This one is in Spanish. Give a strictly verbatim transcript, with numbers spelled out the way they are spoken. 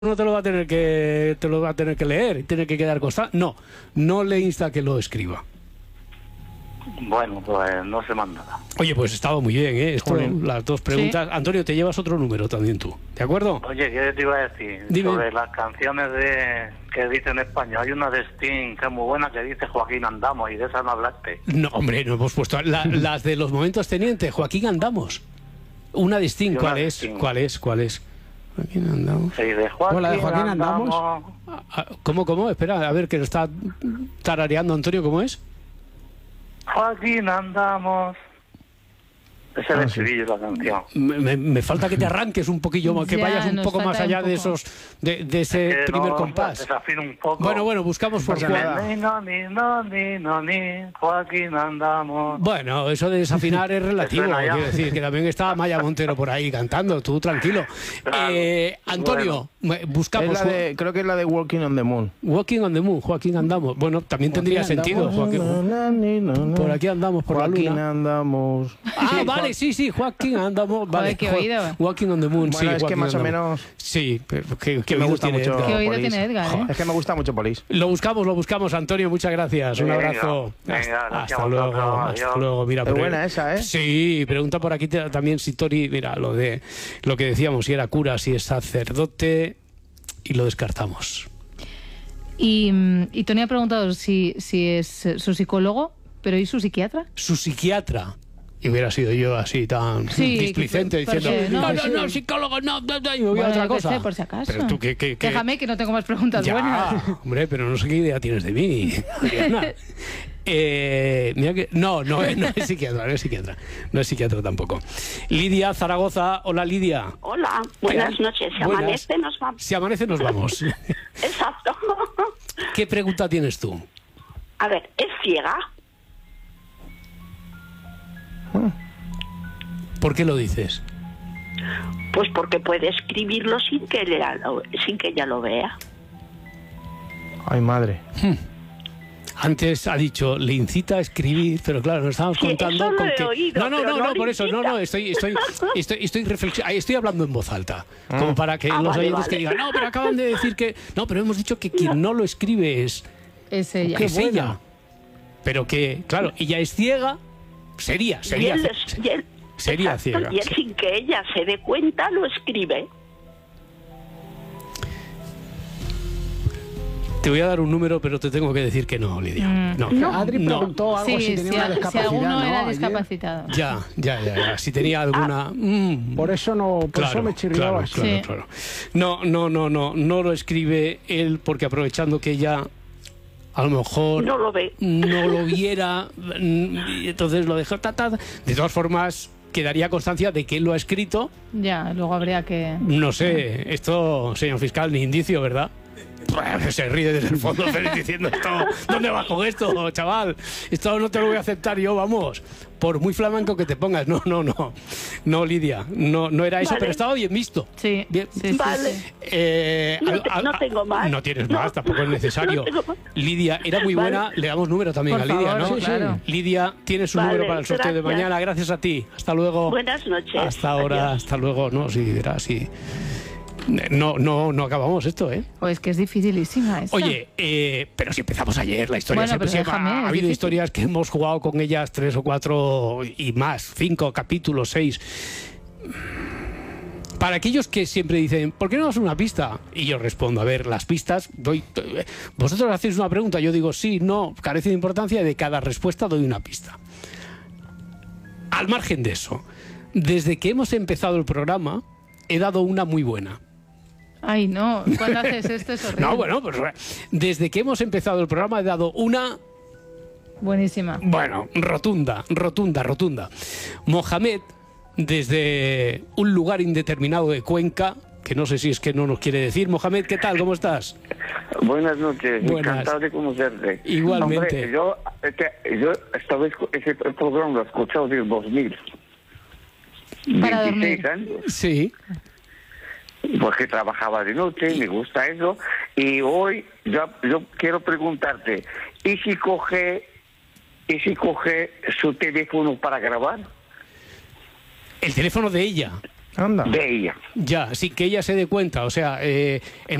no te lo va a tener que te lo va a tener que leer, tiene que quedar constante. No, no le insta a que lo escriba. Bueno, pues no se manda nada. Oye, pues estaba muy bien, ¿eh? Esto, las dos preguntas. Sí. Antonio, te llevas otro número también tú, ¿de acuerdo? Oye, ¿qué te iba a decir? Dime. Sobre las canciones de que dicen en español. Hay una de Sting que es muy buena que dice Joaquín Andamos, y de esa no hablaste. No, hombre, no hemos puesto la, las de los momentos teniente, Joaquín Andamos. Una de Sting, ¿cuál es? Sting. ¿Cuál es? ¿Cuál es? Joaquín Andamos. Sí, de Joaquín, Hola, de Joaquín Andamos. Andamos. ¿Cómo, cómo? Espera, a ver, que lo está tarareando Antonio, ¿cómo es? Joaquín Andamos. Ese es el estribillo de la canción. Me, me, me falta que te arranques un poquillo más, que Ya, vayas un nos poco más falta allá un de poco. esos, de, de ese Es que primer no, compás. desafino un poco. Bueno, bueno, buscamos por cuál. Ni, no, ni, no, ni, no, ni, Joaquín Andamos. Bueno, eso de desafinar es relativo, suena ya. quiero decir, que también está Maya Montero por ahí cantando, tú tranquilo. Claro. Eh, Antonio, me- buscamos Es la de, creo que es la de Walking on the Moon. Walking on the Moon, Joaquín Andamos. Bueno, también tendría Joaquín sentido, andamos. Joaquín. Na, na, na, na. Por aquí andamos, por Joaquín la luna. andamos. Ah, Sí, vale, Joa- sí, sí, Joaquín Andamos. Vale, Joder, qué Jo- oído. Walking on the Moon, Bueno, sí. es que Joaquín más o Andamos. menos- Sí, pero qué, qué me oído gusta tiene mucho. Edgar. ¿Qué oído Polis. tiene Edgar, eh? Es que me gusta mucho Polis. Lo buscamos, lo buscamos, Antonio, muchas gracias. Un Venga, abrazo. venga, hasta gracias hasta a luego, vosotros, hasta adiós. luego. Mira, Es pero- buena esa, ¿eh? Sí, pregunta por aquí te- también si Tori, mira, lo de lo que decíamos, si era cura, si es sacerdote, y lo descartamos. Y, mm, y Tony ha preguntado si, si es eh, su psicólogo, pero ¿y su psiquiatra? Su psiquiatra. Y hubiera sido yo así tan Sí, displicente que- diciendo, porque no, no, no, sí. no, psicólogo, no, no, no, y me voy a Bueno, otra yo qué cosa. sé, por si acaso. Pero tú, ¿qué, qué, qué? Déjame que no tengo más preguntas Ya, buenas. hombre, pero no sé qué idea tienes de mí, Adriana. Eh, mira que, no, no, no es psiquiatra, no es psiquiatra, no es psiquiatra tampoco. Lidia, Zaragoza, hola Lidia. Hola, buenas ¿Qué? noches. Si Buenas. amanece, nos vamos. Si amanece nos vamos. Exacto. ¿Qué pregunta tienes tú? A ver, ¿es ciega? ¿Por qué lo dices? Pues porque puede escribirlo sin que ella lo, sin que ella lo vea. Ay, madre. Antes ha dicho, le incita a escribir, pero claro, nos estamos Sí, contando eso lo con he que... oído, no, no, pero no, no no, le por eso, no, incita. no, estoy, estoy, estoy, estoy reflexionando, estoy hablando en voz alta, como para que Ah, los vale, oyentes vale. que digan, no, pero acaban de decir que... No, pero hemos dicho que quien no lo escribe es, Es ella. es ella. Pero que, claro, ella es ciega, sería, Y sería, él, es- y él- sería exacto, ciega. y él sin que ella se dé cuenta lo escribe. Te voy a dar un número, pero te tengo que decir que no, Lidia. Mm. No, Adri no. preguntó algo Sí, si tenía si, una a- si discapacidad, alguno ¿no? era Ayer. discapacitado. Ya, ya, ya, ya. Si tenía alguna... mm, Por eso no, por Claro, eso me chirriaba. claro, claro, Sí. claro. No, no, no, no, no lo escribe él porque aprovechando que ella a lo mejor No lo ve. no lo viera, mm, y entonces lo dejó. Ta, ta. De todas formas, quedaría constancia de que él lo ha escrito. Ya, luego habría que... No sé, esto, señor fiscal, ni indicio, ¿verdad? Se ríe desde el fondo Félix diciendo esto, ¿dónde vas con esto, chaval? Esto no te lo voy a aceptar yo, vamos. Por muy flamenco que te pongas. No, no, no. No, Lidia, no, no era eso, Vale. pero estaba bien visto. Sí, Bien. sí, sí, Vale. sí. Eh, No al- te- al- no tengo más. No tienes No. más, tampoco es necesario. No tengo más. Lidia, era muy Vale. buena. Le damos número también Por a Lidia, favor, ¿no? sí, claro. Lidia, tienes un Vale, número para el sorteo de gracias. mañana. Gracias a ti. Hasta luego. Buenas noches. Hasta ahora, Adiós. hasta luego. No, sí, verá, sí. No, no, no acabamos esto, ¿eh? Pues que es dificilísima esta. Oye, eh, pero si empezamos ayer, la historia Bueno, siempre pero se va- déjame, ha es habido difícil. historias que hemos jugado con ellas tres o cuatro y más, cinco capítulos, seis. Para aquellos que siempre dicen, ¿por qué no das una pista? Y yo respondo, a ver, las pistas, doy, vosotros hacéis una pregunta, yo digo sí, no, carece de importancia, y de cada respuesta doy una pista. Al margen de eso, desde que hemos empezado el programa, he dado una muy buena. Ay, no, cuando haces esto es horrible. No, bueno, pues desde que hemos empezado el programa he dado una, Buenísima. bueno, rotunda, rotunda, rotunda. Mohamed, desde un lugar indeterminado de Cuenca, que no sé si es que no nos quiere decir. Mohamed, ¿qué tal? ¿Cómo estás? Buenas noches, Buenas. encantado de conocerte. Igualmente. Hombre, yo, este, yo estaba escu- ese programa lo he escuchado desde el dos mil. Para veintiséis dormir. años, Sí. porque trabajaba de noche, me gusta eso. Y hoy yo, yo quiero preguntarte, ¿y si coge, y si coge su teléfono para grabar? El teléfono de ella. Anda. de ella. Ya, sin que ella se dé cuenta. O sea, eh, en